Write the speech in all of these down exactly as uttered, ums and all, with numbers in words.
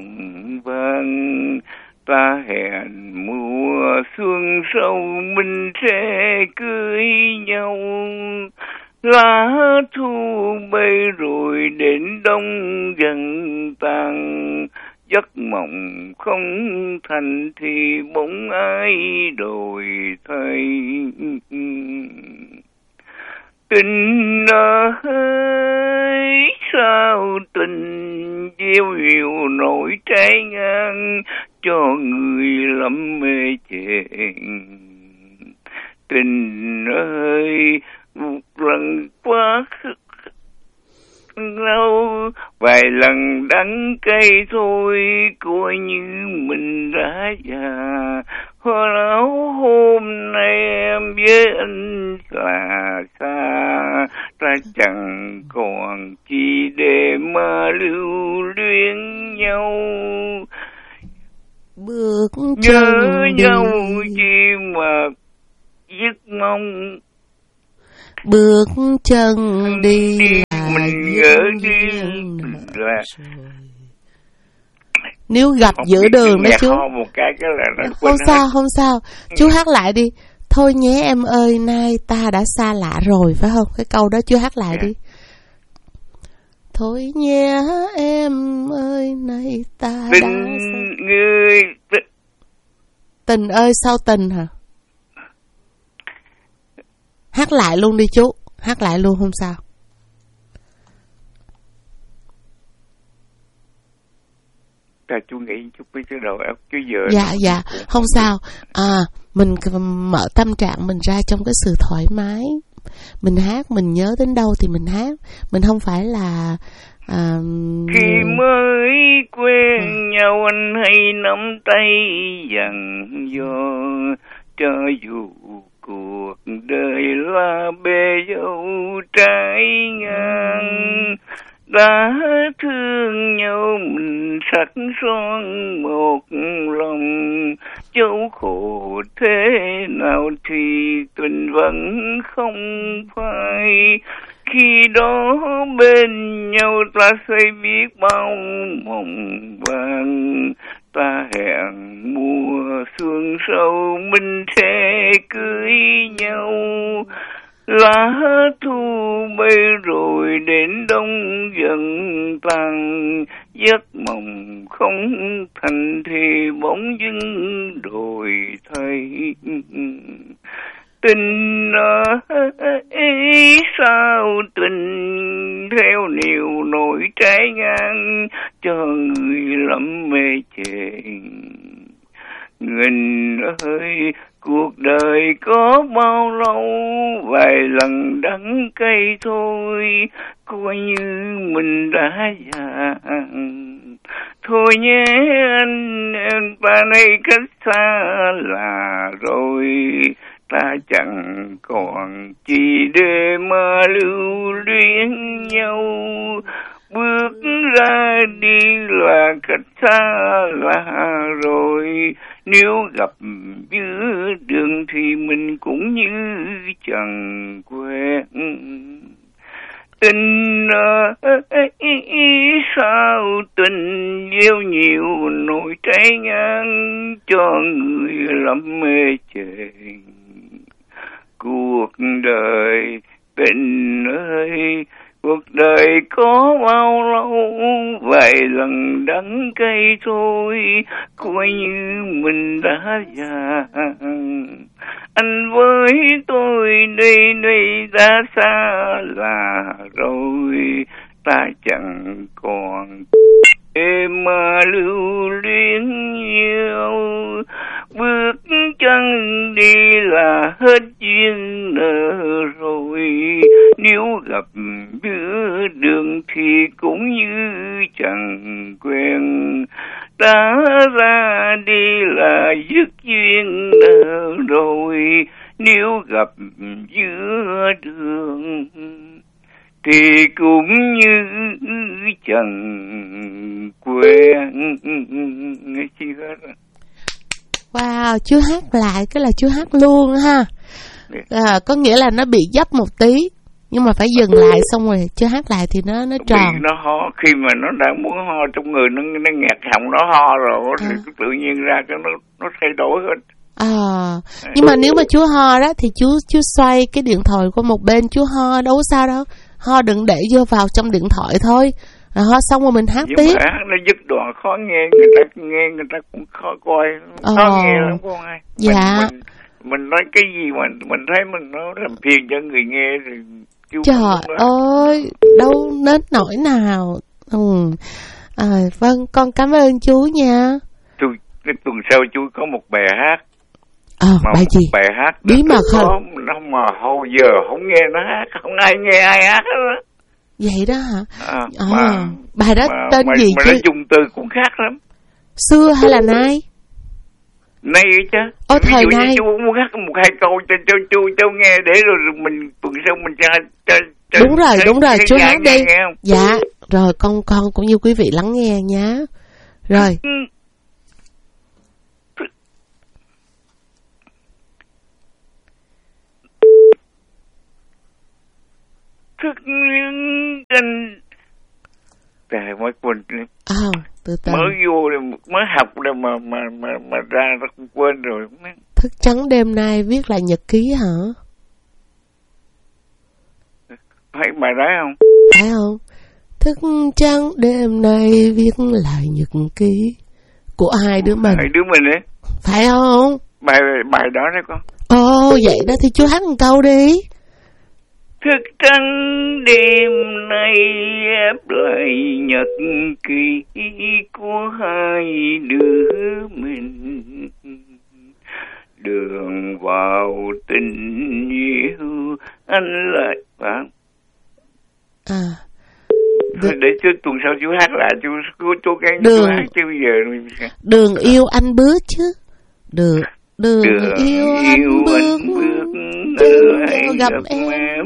vâng, ta hẹn mùa xuân sâu mình sẽ cưới nhau. Lá thu bay rồi đến đông dần tàn, giấc mộng không thành thì bóng ai đổi thay. Tình ơi sao tình gieo hiểu nổi trái ngang cho người lắm mê chèn. Tình ơi một lần quá lâu, vài lần đắng cay thôi, coi như mình đã già. Hoa áo hôm nay em với anh là xa, ta chẳng còn chi để mà lưu luyến nhau. Bước nhớ nhau chi mà giấc mong. Bước chân đi, đi mình gỡ đi là nếu gặp một giữa đường đó chú. Một cái cái là nó không sao hết. Không sao, chú hát lại đi. Thôi nhé em ơi, nay ta đã xa lạ rồi, phải không? Cái câu đó chú hát lại yeah. đi. Thôi nhé em ơi, nay ta tình đã người tình. Tình ơi sao tình hả? Hát lại luôn đi chú, hát lại luôn không sao. Ta chú nghĩ chút với cái đầu óc chứ giờ. Dạ dạ, không sao. À, mình mở tâm trạng mình ra trong cái sự thoải mái. Mình hát, mình nhớ đến đâu thì mình hát. Mình không phải là à... khi mới quen à. nhau anh hay nắm tay dặn dò, cho dù cuộc đời là bề dâu trái ngang. Đã thương nhau mình sắc son một lòng, dẫu khổ thế nào thì tình vẫn không phai. Khi đó bên nhau ta sẽ biết bao mộng vàng, ta hẹn mùa xuân sau mình sẽ cưới nhau. Lá thu bay rồi đến đông dần tàn, giấc mộng không thành thì bỗng dưng đổi thay. Tình ấy sao tình theo nhiều nỗi trái ngang cho người lắm mê chèn. Nghìn ơi cuộc đời có bao lâu, vài lần đắng cay thôi, coi như mình đã già. Thôi nhé anh, em ta nay cách xa là rồi, ta chẳng còn chi để mà lưu luyến nhau. Bước ra đi là cách xa là rồi, nếu gặp giữa đường thì mình cũng như chẳng quen. Tình ấy sao tình yêu nhiều nỗi trái ngang cho người lắm mê chèn. Cuộc đời tình ơi, cuộc đời có bao lâu, vài lần đắng cay thôi, coi như mình đã già. Anh với tôi đây đây đã xa là rồi, ta chẳng còn để mà lưu luyến nhau. Bước chân đi là hết duyên nợ rồi, nếu gặp giữa đường thì cũng như chẳng quen. Đã ra đi là dứt duyên nợ rồi, nếu gặp giữa đường thì cũng như chẳng quen. Wow, chú hát lại cái là chú hát luôn ha. À, có nghĩa là nó bị dấp một tí. Nhưng mà phải dừng lại xong rồi chưa hát lại thì nó nó tròn. Vì nó ho, khi mà nó đang muốn ho trong người nó nó nghẹt họng, nó ho rồi à. Thì tự nhiên ra cái nó nó thay đổi hết. À, nhưng mà nếu mà chú ho đó thì chú chú xoay cái điện thoại qua một bên, chú ho đâu có sao đâu. Ho đừng để vô vào trong điện thoại thôi. Rồi ho xong rồi mình hát nhưng tiếp. Nhưng mà hát nó dứt đoạn khó nghe, người ta nghe người ta cũng khó coi, khó ờ. nghe lắm con ơi. Dạ. Mình, mình, mình nói cái gì mà mình thấy mình nó làm phiền cho người nghe thì chú trời ơi, đâu đến nỗi nào. Ừ. À, vâng, con cảm ơn chú nha. Tôi, cái tuần sau chú có một bài hát. À, bài gì? Bài hát bí mật không? Nó mà hồi giờ không nghe nó hát, không ai nghe ai hát hết. Vậy đó hả? À, à, mà, bài đó mà, tên mà, gì mà chứ? nó dùng từ cũng khác lắm. Xưa hay là nay? Nay chứ. Ô, ví thời dụ nay. như chú muốn hát một hai câu cho cho chú cho nghe để rồi mình tuần sau mình cho, cho, cho đúng rồi thấy, đúng rồi chú hát đi. Nghe không? Dạ rồi con con cũng như quý vị lắng nghe nhá. Rồi. Thức những canh trời mới quên à, từ từ mới vô rồi mới học rồi mà mà mà mà ra nó cũng quên rồi. Thức trắng đêm nay viết lại nhật ký hả? Phải bài đó không? Phải không? Thức trắng đêm nay viết lại nhật ký của hai đứa mình. Hai đứa mình ấy. Phải không? Bài bài đó đấy con. Ồ vậy đó thì chú hát một câu đi. Thức trắng đêm nay ép lại nhật ký của hai đứa mình, đường vào tình yêu anh lại phải. À. Được. Để chú tuần sau chú hát lại, chú chú, chú gắng đường, chú hát chứ bây giờ. Đường yêu anh bước chứ. Đường đường, đường yêu, yêu anh bước, bước đường gặp, gặp em. em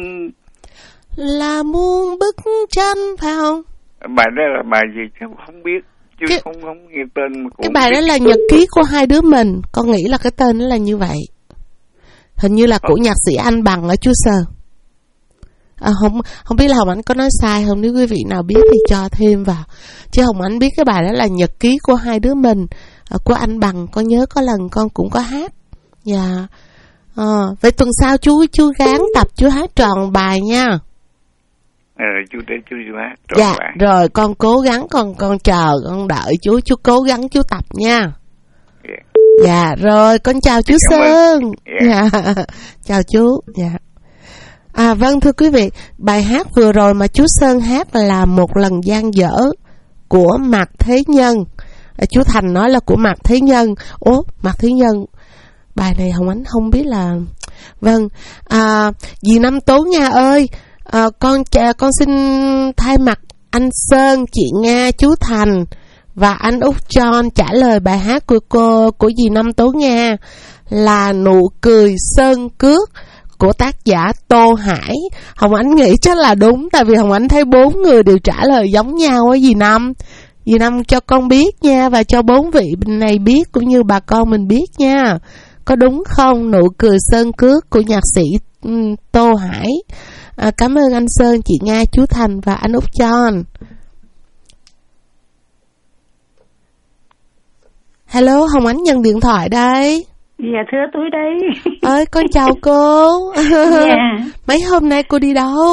là muôn bức tranh phải không? Bài đó là bài gì chứ không biết, chứ cái, không không nghe tên mà. Cái bài đó là nhật ký của hai đứa mình, con nghĩ là cái tên nó là như vậy. Hình như là của ờ. nhạc sĩ Anh Bằng ở Chú Sơn. À, không không biết là Hồng Ánh có nói sai không, nếu quý vị nào biết thì cho thêm vào. Chứ Hồng Ánh biết cái bài đó là nhật ký của hai đứa mình, à, của Anh Bằng. Con nhớ có lần con cũng có hát. Dạ. Yeah. À, vậy tuần sau chú chú gắng tập chú hát tròn bài nha. Ờ, chú để chú chú hát tròn dạ, bài. Rồi con cố gắng, con con chờ, con đợi chú, chú cố gắng chú tập nha. Yeah. Dạ, rồi con chào chú Cảm Sơn. Yeah. Dạ. Chào chú. Dạ. À vâng thưa quý vị, bài hát vừa rồi mà chú Sơn hát là Một lần dang dở của Mạc Thế Nhân. À, chú Thành nói là của Mạc Thế Nhân. Ố, Mạc Thế Nhân. Bài này Hồng Ánh không biết là. Vâng, à, dì Năm Tố Nga ơi, à, con con xin thay mặt anh Sơn, chị Nga, chú Thành và anh Út John trả lời bài hát của cô của dì Năm Tố Nga là Nụ Cười Sơn Cước của tác giả Tô Hải. Hồng Ánh nghĩ chắc là đúng, tại vì Hồng Ánh thấy bốn người đều trả lời giống nhau á dì Năm. Dì Năm cho con biết nha, và cho bốn vị này biết cũng như bà con mình biết nha. Có đúng không? Nụ Cười Sơn Cước của nhạc sĩ um, Tô Hải. À, cảm ơn anh Sơn, chị Nga, chú Thành và anh Út John. Hello, Hồng Ánh nhận điện thoại đây. Dạ thưa tôi đây. Ơi con chào cô. Dạ. Mấy hôm nay cô đi đâu?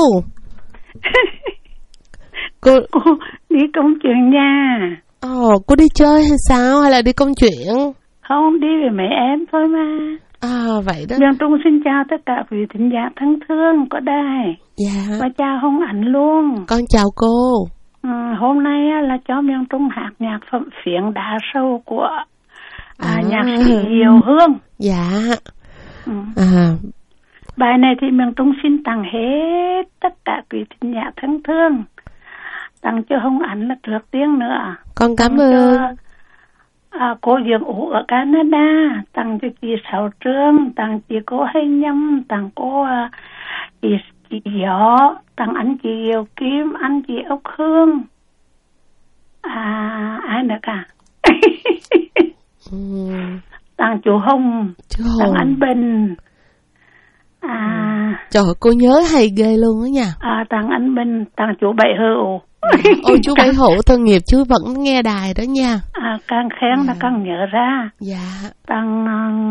cô... cô đi công chuyện nha. Ồ, cô đi chơi hay sao, hay là đi công chuyện? Không, đi về mẹ em thôi mà. À vậy đó. Giang Trung xin chào tất cả quý thính giả thân thương của đài. Dạ. Và chào Hồng Ánh luôn. Con chào cô. Ừ, hôm nay là cho Giang Trung hát nhạc phẩm Phiến Đá Sâu của À, à, nhạc sĩ Diệu Hương. Dạ. Ừ. À. Bài này thì miền Trung xin tặng hết tất cả quý thính giả thân thương, tặng cho Hồng Ánh là trước tiên nữa. Con cảm ơn. À, cô Dương Ú ở Canada, tặng cho chị Sáu Trương, tặng chị cô Hay Nhâm, tặng cô uh, chị, chị Gió, tặng anh chị Diệu Kim, anh chị Ốc Hương. À, ai nữa cả? Ừ. Tặng chú Hồng, chú Hồng, tặng anh Bình, À. Trời ơi, cô nhớ hay ghê luôn đó nha. À, tặng anh Bình, tặng chú Bảy Hữu. Ôi chú Bảy Hữu tội nghiệp, chú vẫn nghe đài đó nha. À, càng khen dạ. là càng nhớ ra. Dạ. Tặng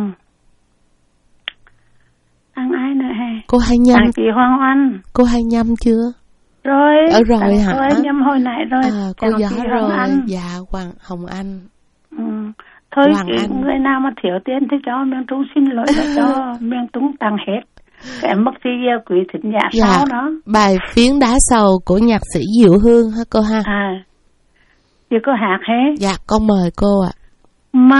tặng ai nữa hả? Cô hay nhâm. Tặng chị Hoàng Oanh. Cô hay nhâm chưa? Rồi. Ở rồi hả? Tôi nhâm hồi nãy rồi. À, cô Tặng giỏi chị rồi. Hoàng Anh. Dạ, Hoàng Hồng Anh. Ừ. Thôi Hoàng chị, Anh. người nào mà thiếu tiền thì cho miền Trung xin lỗi là cho miền Trung tặng hết. Em mất thì quý thính giả Dạ. sau đó. Bài Phiến Đá Sầu của nhạc sĩ Diệu Hương hả cô ha? À, chị có hát hết. Dạ, con mời cô ạ. Mà